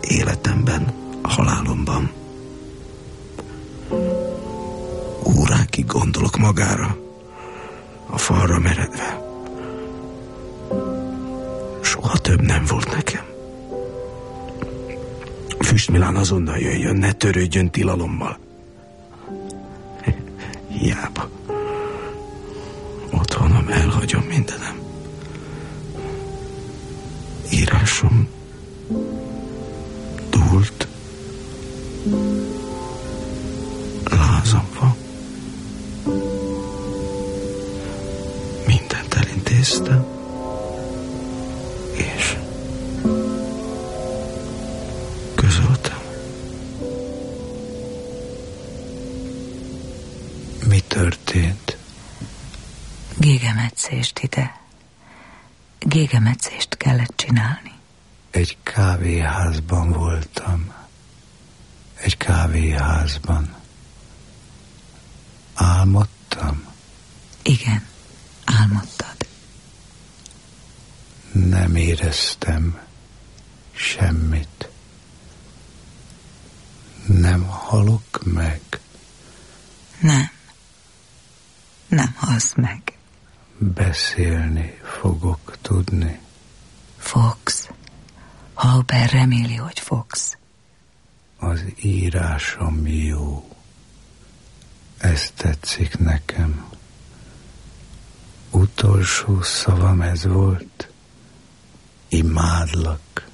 életemben, a halálomban. Órákig gondolok magára, a falra meredve. Soha több nem volt nekem. Füstmilán azonnal jöjjön, ne törődjön tilalommal. Hiába. Otthonom, elhagyom mindenem. Írásom dúlt, lázam van. Mindent elintéztem, és közöltem. Mi történt? Gégemetszést ide. Gégemetszést kellett csinálni. Egy kávéházban voltam. Egy kávéházban. Álmodtam? Igen, álmodtad. Nem éreztem semmit. Nem halok meg. Nem halsz meg. Beszélni fogok tudni. Fogsz. Halper reméli, hogy fogsz. Az írásom jó. Ez tetszik nekem. Utolsó szavam ez volt. Imádlak.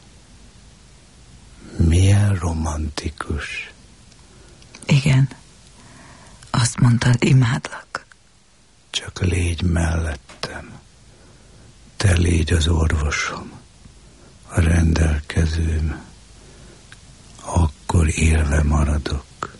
Milyen romantikus. Igen. Azt mondtad, imádlak. Csak légy mellettem. Te légy az orvosom, a rendelkezőm. Akkor élve maradok.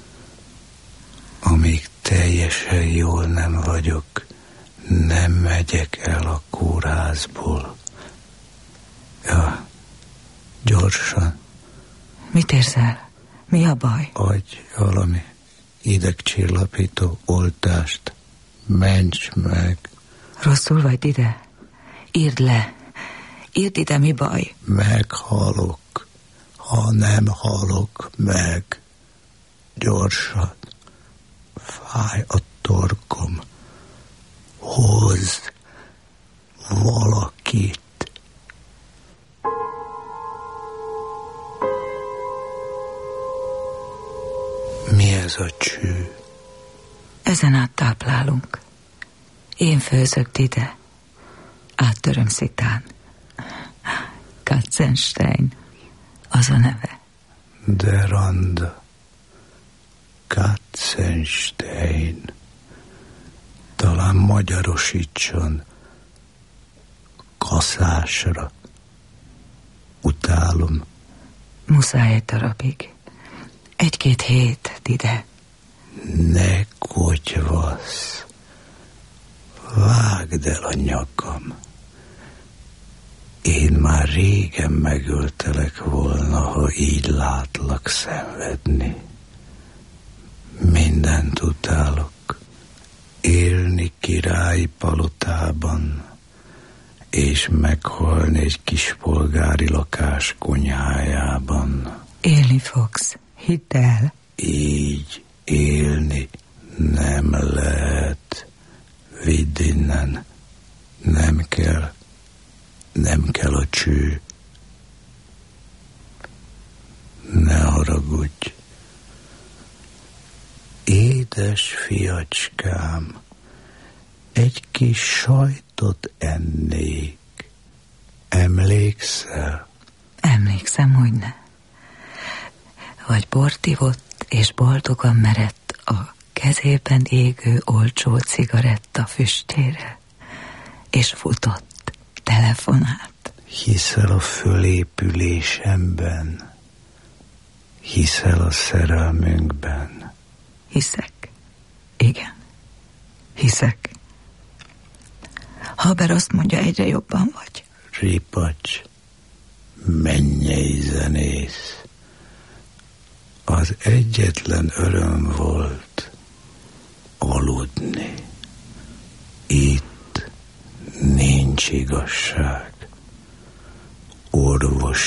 Amíg teljesen jól nem vagyok, nem megyek el a kórházból. Ja, gyorsan. Mit érzel? Mi a baj? Adj valami idegcsillapító oltást. Ments meg. Rosszul vagy, ide? Írd le. Írd ide, mi baj? Meghalok. Ha nem halok meg. Gyorsan. Fáj a torkom. Hozz valakit. Mi ez a cső? Ezen át táplálunk. Én főzök, ide. Áttöröm szitán. Katzenstein. Az a neve. De Randa. Katzenstein. Talán magyarosítson. Kaszásra. Utálom. Muszáj egy darabig. 1-2 hét, ide. Ne kotyvasz. Vágd el a nyakam. Én már régen megöltelek volna, ha így látlak szenvedni. Mindent utálok. Élni királyi palotában, és meghalni egy kis polgári lakás konyhájában. Élni fogsz, hidd el. Így élni nem lehet. Vidd innen. Nem kell a cső. Ne haragudj. Édes fiacskám, egy kis sajtot ennék. Emlékszel? Emlékszem, hogy ne. Vagy bort ivott, és boldogan merett a kezében égő olcsó cigaretta füstjére, és futott, telefonált. Hiszel a fölépülésemben? Hiszel a szerelmünkben? Hiszek. Igen. Hiszek. Haber azt mondja, egyre jobban vagy. Ripacs, mennyei zenész. Az egyetlen öröm volt aludni. Itt nincs igazság. Orvos